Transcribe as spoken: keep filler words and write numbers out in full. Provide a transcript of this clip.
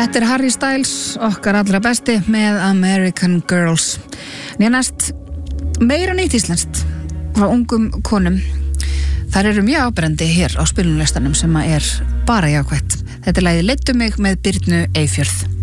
Þetta er Harry Styles, okkar allra besti með American Girls. Nýjanæst meira nýtt íslenskt frá ungum konum. Þar eru mjög áberandi hér á spilunlistanum sem er bara jákvætt. Þetta er lagið Leiddu mig með Birnu Eyfjörð.